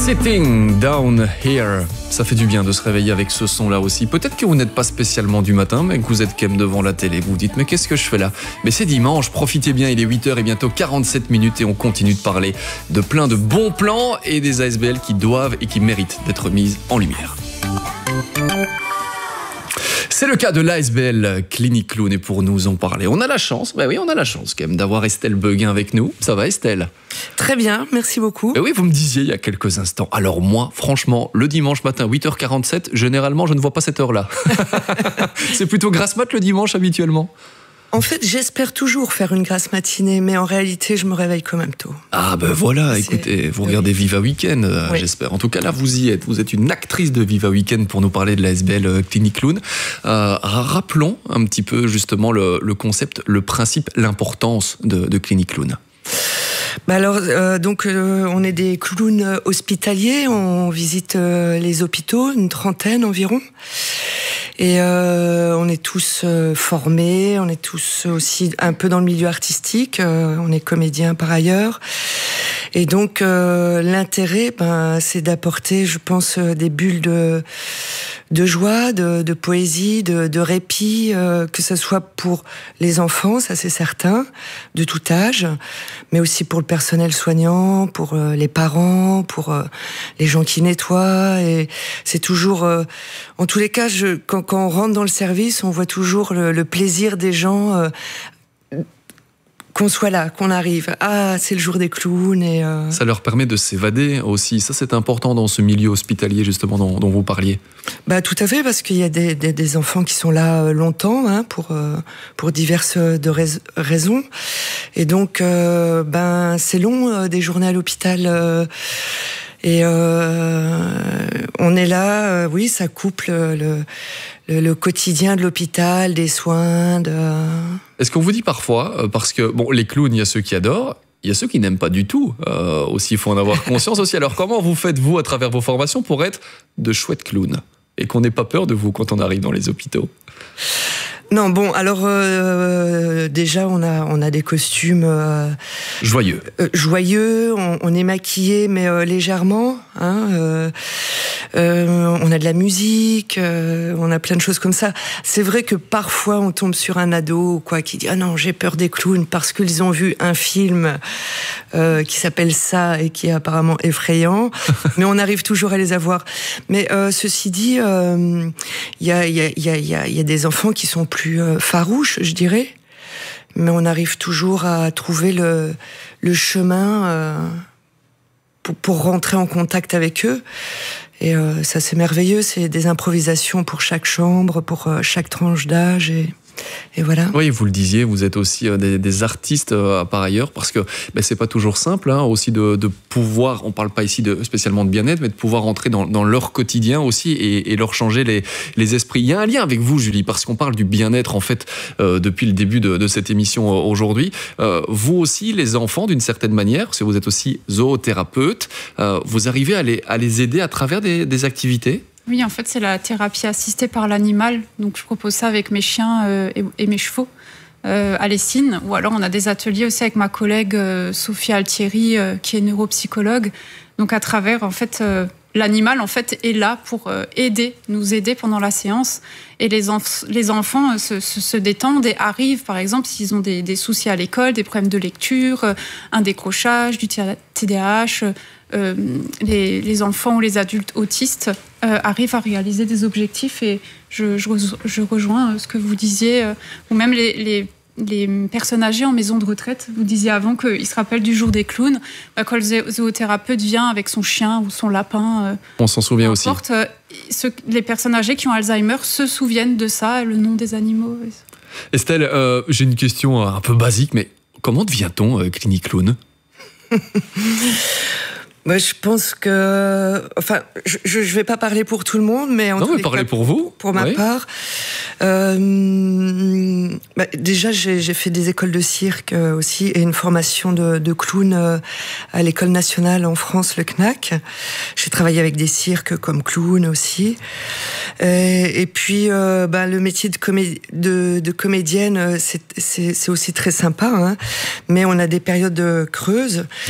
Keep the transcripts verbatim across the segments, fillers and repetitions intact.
Sitting Down Here, ça fait du bien de se réveiller avec ce son-là aussi. Peut-être que vous n'êtes pas spécialement du matin, mais que vous êtes quand même devant la télé. Vous vous dites, mais qu'est-ce que je fais là? Mais c'est dimanche, profitez bien, il est huit heures et bientôt quarante-sept minutes et on continue de parler de plein de bons plans et des A S B L qui doivent et qui méritent d'être mises en lumière. C'est le cas de l'A S B L Clinique Clown et pour nous en parler, on a la chance, bah oui, on a la chance quand même d'avoir Estelle Beguin avec nous. Ça va Estelle? Très bien, merci beaucoup. Et oui, vous me disiez il y a quelques instants. Alors moi, franchement, le dimanche matin, huit heures quarante-sept, généralement, je ne vois pas cette heure-là. C'est plutôt grasse mat le dimanche habituellement? En fait, j'espère toujours faire une grasse matinée, mais en réalité, je me réveille quand même tôt. Ah ben voilà, écoutez, vous regardez Viva Weekend, euh, oui. J'espère. En tout cas, là, vous y êtes. Vous êtes une actrice de Viva Weekend pour nous parler de l'A S B L Clinique Clown. Euh, rappelons un petit peu justement le, le concept, le principe, l'importance de, de Clinique Clown. Bah alors, euh, donc, euh, on est des clowns hospitaliers, on visite euh, les hôpitaux, une trentaine environ. Et euh, on est tous euh, formés, on est tous aussi un peu dans le milieu artistique, euh, on est comédiens par ailleurs. Et donc, euh, l'intérêt, ben, c'est d'apporter, je pense, des bulles de, de joie, de, de poésie, de, de répit, euh, que ce soit pour les enfants, ça c'est certain, de tout âge, mais aussi pour le personnel soignant, pour euh, les parents, pour euh, les gens qui nettoient. Et c'est toujours, euh, en tous les cas, je, quand, quand on rentre dans le service, on voit toujours le, le plaisir des gens. Euh, qu'on soit là, qu'on arrive. Ah, c'est le jour des clowns. Et euh... Ça leur permet de s'évader aussi. Ça, c'est important dans ce milieu hospitalier, justement, dont, dont vous parliez. Bah, tout à fait, parce qu'il y a des, des, des enfants qui sont là longtemps, hein, pour, euh, pour diverses de rais- raisons. Et donc, euh, ben, c'est long, euh, des journées à l'hôpital. Euh, et euh, on est là, euh, oui, ça couple le... Le, le quotidien de l'hôpital, des soins, de... Est-ce qu'on vous dit parfois, parce que, bon, les clowns, il y a ceux qui adorent, il y a ceux qui n'aiment pas du tout, euh, aussi, il faut en avoir conscience aussi. Alors, comment vous faites, vous, à travers vos formations, pour être de chouettes clowns et qu'on n'ait pas peur de vous quand on arrive dans les hôpitaux? Non, bon, alors euh, déjà on a on a des costumes euh, joyeux, euh, joyeux. On, on est maquillé mais euh, légèrement. Hein, euh, euh, on a de la musique, euh, on a plein de choses comme ça. C'est vrai que parfois on tombe sur un ado ou quoi qui dit ah non j'ai peur des clowns parce qu'ils ont vu un film euh, qui s'appelle ça et qui est apparemment effrayant. Mais on arrive toujours à les avoir. Mais euh, ceci dit, il euh, y a il y a il y a il y a, y a des enfants qui sont plus euh, farouche, je dirais, mais on arrive toujours à trouver le, le chemin euh, pour, pour rentrer en contact avec eux. Et euh, ça, c'est merveilleux. C'est des improvisations pour chaque chambre, pour euh, chaque tranche d'âge. Et... Et voilà. Oui, vous le disiez, vous êtes aussi des, des artistes euh, par ailleurs, parce que ben, c'est pas toujours simple hein, aussi de, de pouvoir, on parle pas ici de, spécialement de bien-être, mais de pouvoir entrer dans, dans leur quotidien aussi et, et leur changer les, les esprits. Il y a un lien avec vous, Julie, parce qu'on parle du bien-être en fait euh, depuis le début de, de cette émission euh, aujourd'hui. Euh, vous aussi, les enfants, d'une certaine manière, parce que vous êtes aussi zoothérapeute, euh, vous arrivez à les, à les aider à travers des, des activités? Oui, en fait, c'est la thérapie assistée par l'animal. Donc, je propose ça avec mes chiens euh, et, et mes chevaux euh, à Lessines. Ou alors, on a des ateliers aussi avec ma collègue euh, Sophie Altieri, euh, qui est neuropsychologue. Donc, à travers, en fait, euh, l'animal, en fait, est là pour euh, aider, nous aider pendant la séance. Et les, enf- les enfants euh, se, se, se détendent et arrivent, par exemple, s'ils ont des, des soucis à l'école, des problèmes de lecture, euh, un décrochage, du T D A H... Euh, les, les enfants ou les adultes autistes euh, arrivent à réaliser des objectifs et je, je, je rejoins ce que vous disiez, euh, ou même les, les, les personnes âgées en maison de retraite. Vous disiez avant qu'ils se rappellent du jour des clowns. Bah, quand le zoothérapeute vient avec son chien ou son lapin, euh, on s'en souvient aussi. Euh, ce, les personnes âgées qui ont Alzheimer se souviennent de ça, le nom des animaux. Estelle, euh, j'ai une question un peu basique, mais comment devient-on euh, Clinique Clown? Moi, je pense que... Enfin, je ne vais pas parler pour tout le monde, mais... En non, mais parlez pour vous. Pour ma oui. part. Euh, bah, déjà, j'ai, j'ai fait des écoles de cirque aussi et une formation de, de clown à l'École nationale en France, le C N A C. J'ai travaillé avec des cirques comme clown aussi. Et, et puis, euh, bah, le métier de, comé- de, de comédienne, c'est, c'est, c'est aussi très sympa, hein, mais on a des périodes creuses.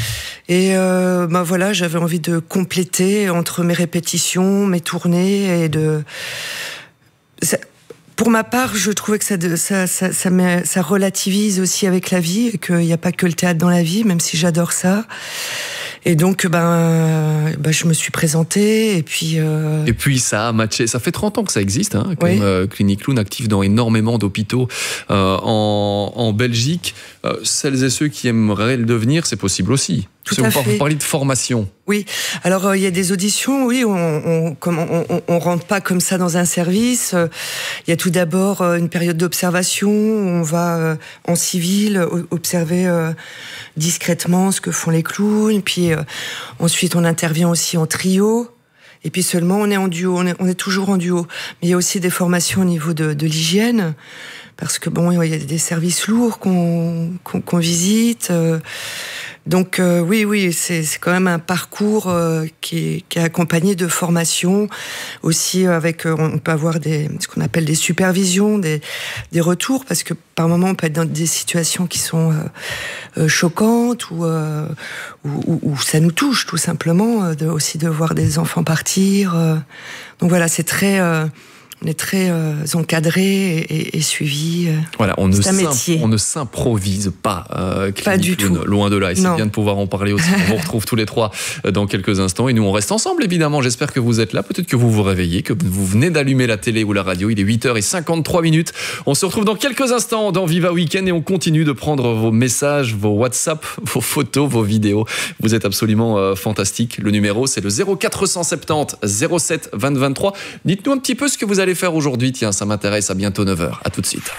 Et euh, ben voilà, j'avais envie de compléter entre mes répétitions, mes tournées et de. Ça... Pour ma part, je trouvais que ça, ça, ça, ça, me, ça relativise aussi avec la vie, et qu'il n'y a pas que le théâtre dans la vie, même si j'adore ça. Et donc, ben, ben, je me suis présentée, et puis... Euh... Et puis, ça a matché. Ça fait trente ans que ça existe, hein, comme oui. euh, Clinique Clown, actif dans énormément d'hôpitaux euh, en, en Belgique. Euh, celles et ceux qui aimeraient le devenir, c'est possible aussi. Tout Parce à vous fait. parlez de formation. Oui, alors il euh, y a des auditions, oui, on on, comme on, on, on rentre pas comme ça dans un service. Il euh, y a tout d'abord euh, une période d'observation, où on va euh, en civil observer euh, discrètement ce que font les clowns, puis euh, ensuite on intervient aussi en trio. Et puis seulement on est en duo, on est, on est toujours en duo. Mais il y a aussi des formations au niveau de, de l'hygiène, parce que bon, il y a des services lourds qu'on qu'on, qu'on visite. Euh, donc euh, oui, oui, c'est, c'est quand même un parcours euh, qui, est, qui est accompagné de formations, aussi avec, euh, on peut avoir des, ce qu'on appelle des supervisions, des, des retours, parce que par moments on peut être dans des situations qui sont euh, euh, choquantes ou, euh, ou, ou, ou ça nous touche tout simplement, euh, de, aussi de voir des enfants partir. Euh, donc voilà, c'est très... Euh, On est très euh, encadré et, et, et suivi. Voilà, on c'est ne, un métier. on ne s'improvise pas. Euh, pas du Clown, tout. Loin de là. Et c'est non. bien de pouvoir en parler aussi. On vous retrouve tous les trois dans quelques instants. Et nous, on reste ensemble, évidemment. J'espère que vous êtes là. Peut-être que vous vous réveillez, que vous venez d'allumer la télé ou la radio. Il est huit heures cinquante-trois minutes. On se retrouve dans quelques instants dans Viva Weekend et on continue de prendre vos messages, vos WhatsApp, vos photos, vos vidéos. Vous êtes absolument euh, fantastiques. Le numéro, c'est le zéro quatre cent soixante-dix zéro sept vingt vingt-trois. Dites-nous un petit peu ce que vous allez faire aujourd'hui. Tiens, ça m'intéresse, à bientôt neuf heures. À tout de suite.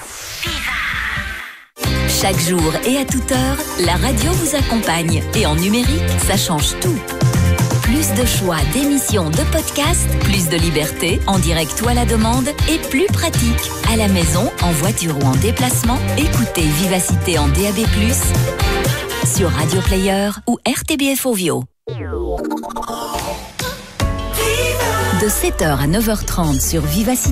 Chaque jour et à toute heure, la radio vous accompagne. Et en numérique, ça change tout. Plus de choix d'émissions, de podcasts, plus de liberté, en direct ou à la demande, et plus pratique. À la maison, en voiture ou en déplacement, écoutez Vivacité en D A B plus, sur Radio Player ou R T B F Ovio. De sept heures à neuf heures trente sur Vivacité.